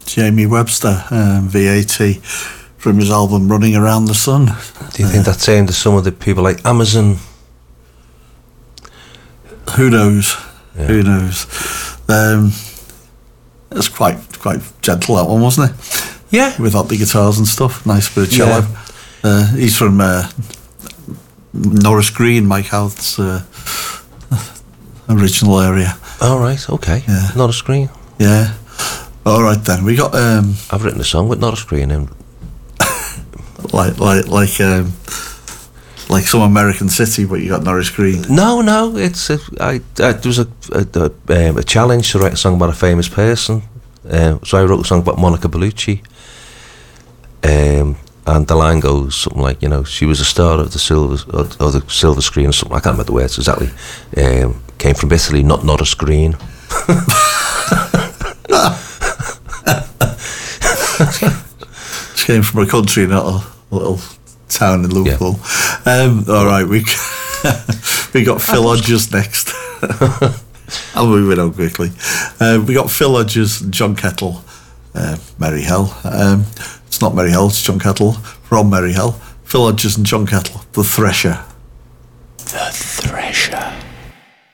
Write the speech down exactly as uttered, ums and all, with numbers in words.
Jamie Webster, um, V A T, from his album Running Around the Sun. Do you think that's aimed at some of the people like Amazon? Who knows? Yeah. Who knows? Um, it's quite quite gentle, that one, wasn't it? Yeah. Without the guitars and stuff. Nice bit of cello. Yeah. Uh, he's from uh, Norris Green, Mike Houth's uh, original area. All right, okay. Yeah. Norris Green. Yeah. All right then. We got um, I've written a song with Norris Green in. like like like um, like some American city, but you got Norris Green. No, no, it's a, I, I, there was a a, a, um, a challenge to write a song about a famous person. Uh, so I wrote a song about Monica Bellucci. Um, and the line goes something like, you know, she was a star of the silver or, or the silver screen or something. I can't remember the words exactly. Um, came from Italy, not Norris Green. She came from a country, not a little town in Liverpool. Yeah. Um, all right, we we got Phil Hodges next. I'll move it on quickly. Uh, we got Phil Hodges and John Kettle, uh, Merry Hell. Um, it's not Merry Hell, it's John Kettle from Merry Hell. Phil Hodges and John Kettle, The Thresher. The Thresher.